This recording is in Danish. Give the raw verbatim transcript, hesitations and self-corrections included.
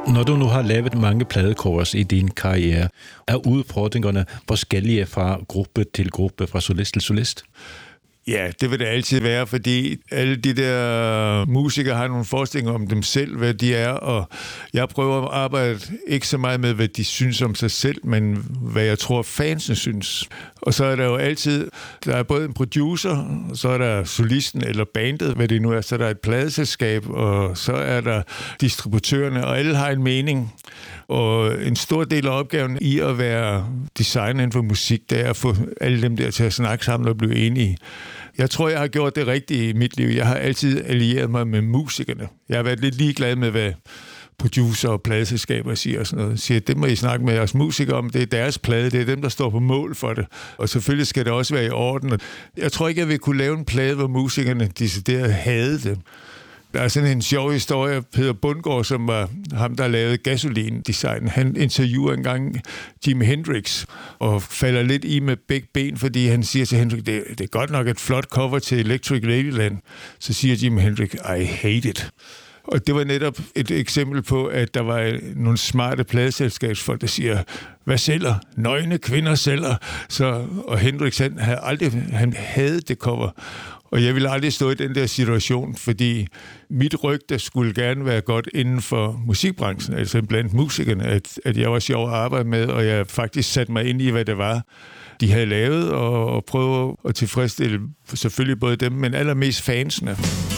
Når du nu har lavet mange pladecovers i din karriere, er udfordringerne forskellige fra gruppe til gruppe, fra solist til solist? Ja, det vil det altid være, fordi alle de der musikere har nogle forestillinger om dem selv, hvad de er, og jeg prøver at arbejde ikke så meget med, hvad de synes om sig selv, men hvad jeg tror, fansene synes. Og så er der jo altid, der er både en producer, så er der solisten eller bandet, hvad det nu er, så er der et pladeselskab, og så er der distributørerne, og alle har en mening. Og en stor del af opgaven i at være designer inden for musik, det er at få alle dem der til at snakke sammen og blive enige. Jeg tror, jeg har gjort det rigtige i mit liv. Jeg har altid allieret mig med musikerne. Jeg har været lidt ligeglad med, hvad producer og pladeselskaber siger og sådan noget. Jeg siger, det må I snakke med jeres musikere om. Det er deres plade. Det er dem, der står på mål for det. Og selvfølgelig skal det også være i orden. Jeg tror ikke, jeg vil kunne lave en plade, hvor musikerne decideret havde det. Der er sådan en sjov historie. Peter Bundgaard, som var ham, der lavede Gasolin-design, han interviewer engang Jimi Hendrix og falder lidt i med begge ben, fordi han siger til Hendrix, det, det er godt nok et flot cover til Electric Ladyland. Så siger Jimi Hendrix, I hate it. Og det var netop et eksempel på, at der var nogle smarte pladeselskabsfolk, der siger, hvad sælger? Nøgne kvinder sælger. Så, og Hendrix, han havde aldrig, han havde det cover. Og jeg ville aldrig stå i den der situation, fordi mit rygte skulle gerne være godt inden for musikbranchen, altså blandt musikerne, at, at jeg var sjov at arbejde med, og jeg faktisk satte mig ind i, hvad det var, de havde lavet, og, og prøve at tilfredsstille selvfølgelig både dem, men allermest fansene.